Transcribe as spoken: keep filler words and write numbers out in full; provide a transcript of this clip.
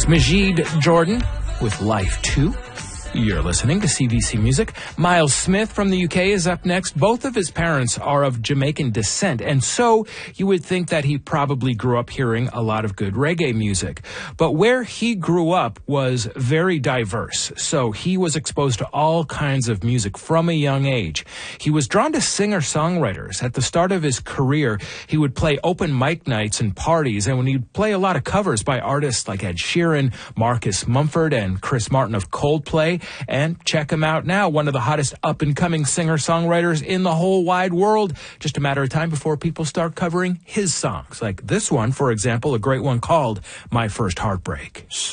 Majid Jordan with Life two. You're listening to C B C Music. Miles Smith from the U K is up next. Both of his parents are of Jamaican descent, and so you would think that he probably grew up hearing a lot of good reggae music. But where he grew up was very diverse, so he was exposed to all kinds of music from a young age. He was drawn to singer-songwriters. At the start of his career, he would play open mic nights and parties, and when he'd play a lot of covers by artists like Ed Sheeran, Marcus Mumford, and Chris Martin of Coldplay. And check him out now, one of the hottest up-and-coming singer-songwriters in the whole wide world. Just a matter of time before people start covering his songs. Like this one, for example, a great one called My First Heartbreak.